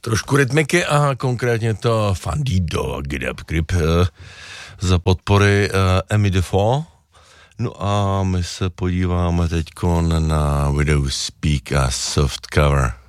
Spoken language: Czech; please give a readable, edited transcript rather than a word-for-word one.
trošku rytmiky a konkrétně to Fundido, Get Up Grip za podpory Amy Defoe. No a my se podíváme teďkon na Widow Speak a Soft Cover.